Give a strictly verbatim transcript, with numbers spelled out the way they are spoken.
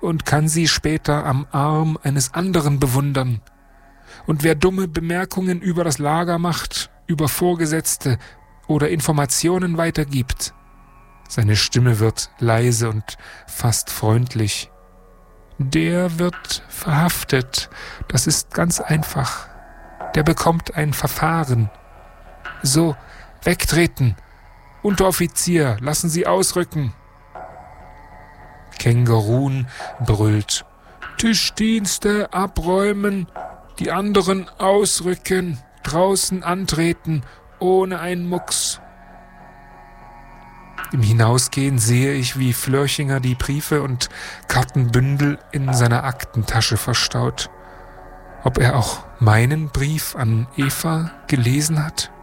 und kann sie später am Arm eines anderen bewundern. Und wer dumme Bemerkungen über das Lager macht, über Vorgesetzte oder Informationen weitergibt, seine Stimme wird leise und fast freundlich. Der wird verhaftet. Das ist ganz einfach. Der bekommt ein Verfahren. So, wegtreten. Unteroffizier, lassen Sie ausrücken. Kängurun brüllt. Tischdienste abräumen, die anderen ausrücken, draußen antreten, ohne einen Mucks. Im Hinausgehen sehe ich, wie Flörchinger die Briefe und Kartenbündel in seiner Aktentasche verstaut. Ob er auch meinen Brief an Eva gelesen hat?